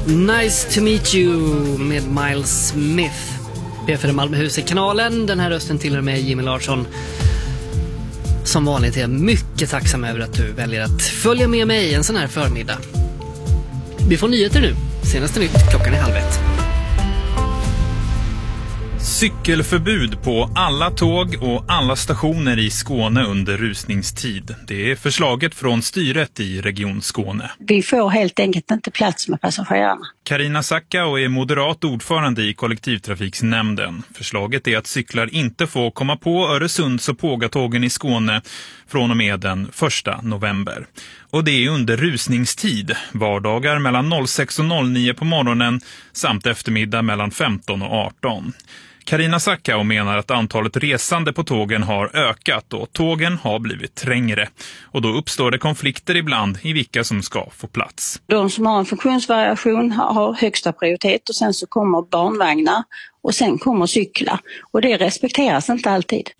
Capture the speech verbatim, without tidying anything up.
Nice to meet you med Miles Smith. B för Malmöhus-kanalen. Den här rösten tillhör mig, Jimmy Larsson. Som vanligt är jag mycket tacksam över att du väljer att följa med mig en sån här förmiddag. Vi får nyheter nu. Senaste nytt klockan är halv ett. Cykelförbud på alla tåg och alla stationer i Skåne under rusningstid. Det är förslaget från styret i Region Skåne. Vi får helt enkelt inte plats med passagerarna. Carina Sacka är moderat ordförande i kollektivtrafiksnämnden. Förslaget är att cyklar inte får komma på Öresunds- och Pågatågen i Skåne från och med den första november. Och det är under rusningstid, vardagar mellan sex och nio på morgonen samt eftermiddag mellan femton och arton. Carina Sacka menar att antalet resande på tågen har ökat och tågen har blivit trängre. Och då uppstår det konflikter ibland i vilka som ska få plats. De som har en funktionsvariation har högsta prioritet och sen så kommer barnvagnar och sen kommer cyklar. Och det respekteras inte alltid.